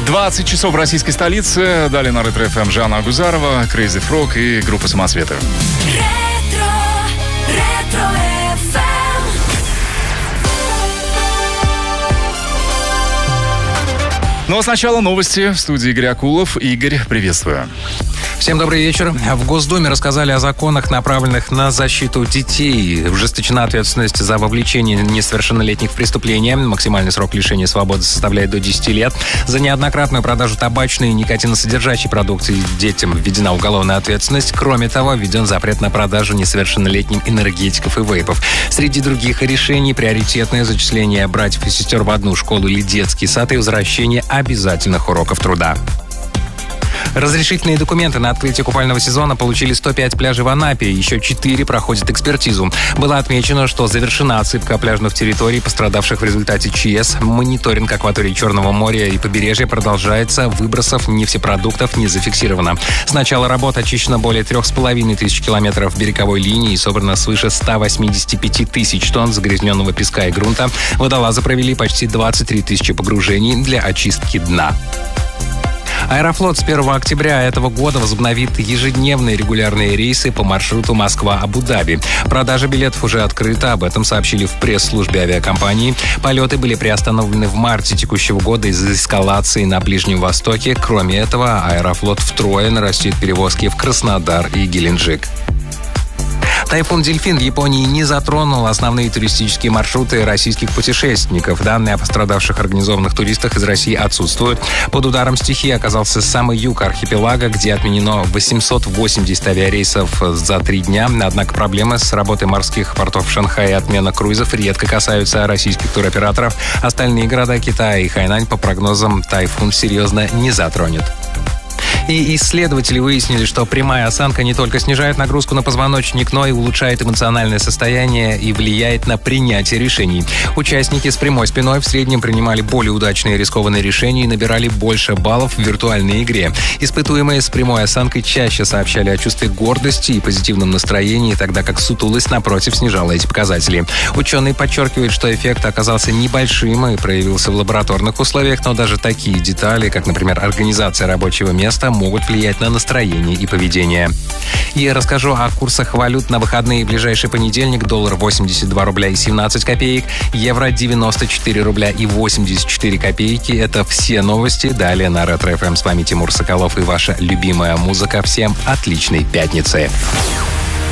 20 часов в российской столице. Далее на Ретро ФМ Жанна Агузарова, Crazy Frog и группа «Самоцветы». Ну а сначала новости в студии Игорь Акулов. Игорь, приветствую. Всем добрый вечер. В Госдуме рассказали о законах, направленных на защиту детей. Ужесточена ответственность за вовлечение несовершеннолетних в преступления. Максимальный срок лишения свободы составляет до 10 лет. За неоднократную продажу табачной и никотиносодержащей продукции детям введена уголовная ответственность. Кроме того, введен запрет на продажу несовершеннолетним энергетиков и вейпов. Среди других решений приоритетное зачисление братьев и сестер в одну школу или детский сад и возвращение обязательных уроков труда. Разрешительные документы на открытие купального сезона получили 105 пляжей в Анапе. Еще 4 проходят экспертизу. Было отмечено, что завершена отсыпка пляжных территорий, пострадавших в результате ЧС. Мониторинг акватории Черного моря и побережья продолжается. Выбросов нефтепродуктов не зафиксировано. С начала работ очищено более 3500 километров береговой линии и собрано свыше 185 тысяч тонн загрязненного песка и грунта. Водолазы провели почти 23 тысячи погружений для очистки дна. Аэрофлот с 1 октября этого года возобновит ежедневные регулярные рейсы по маршруту Москва-Абу-Даби. Продажа билетов уже открыта, об этом сообщили в пресс-службе авиакомпании. Полеты были приостановлены в марте текущего года из-за эскалации на Ближнем Востоке. Кроме этого, Аэрофлот втрое нарастит перевозки в Краснодар и Геленджик. Тайфун «Дельфин» в Японии не затронул основные туристические маршруты российских путешественников. Данные о пострадавших организованных туристах из России отсутствуют. Под ударом стихии оказался самый юг архипелага, где отменено 880 авиарейсов за 3 дня. Однако проблемы с работой морских портов Шанхая и отмена круизов редко касаются российских туроператоров. Остальные города Китая и Хайнань, по прогнозам, тайфун серьезно не затронет. И исследователи выяснили, что прямая осанка не только снижает нагрузку на позвоночник, но и улучшает эмоциональное состояние и влияет на принятие решений. Участники с прямой спиной в среднем принимали более удачные и рискованные решения и набирали больше баллов в виртуальной игре. Испытуемые с прямой осанкой чаще сообщали о чувстве гордости и позитивном настроении, тогда как сутулость, напротив, снижала эти показатели. Ученые подчеркивают, что эффект оказался небольшим и проявился в лабораторных условиях, но даже такие детали, как, например, организация рабочего места, могут влиять на настроение и поведение. И расскажу о курсах валют на выходные. В ближайший понедельник доллар 82 рубля и 17 копеек, евро 94 рубля и 84 копейки. Это все новости. Далее на Ретро ФМ. С вами Тимур Соколов и ваша любимая музыка. Всем отличной пятницы.